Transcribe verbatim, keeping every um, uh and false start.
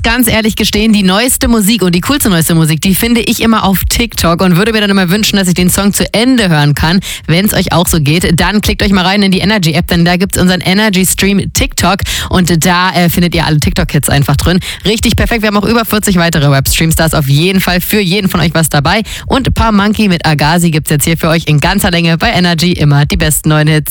muss ganz ehrlich gestehen, die neueste Musik und die coolste neueste Musik, die finde ich immer auf TikTok und würde mir dann immer wünschen, dass ich den Song zu Ende hören kann. Wenn es euch auch so geht, dann klickt euch mal rein in die Energy App, denn da gibt es unseren Energy Stream TikTok und da äh, findet ihr alle TikTok-Hits einfach drin. Richtig perfekt, wir haben auch über vierzig weitere Webstreams, da ist auf jeden Fall für jeden von euch was dabei und Paar Monkey mit Agassi gibt es jetzt hier für euch in ganzer Länge bei Energy, immer die besten neuen Hits.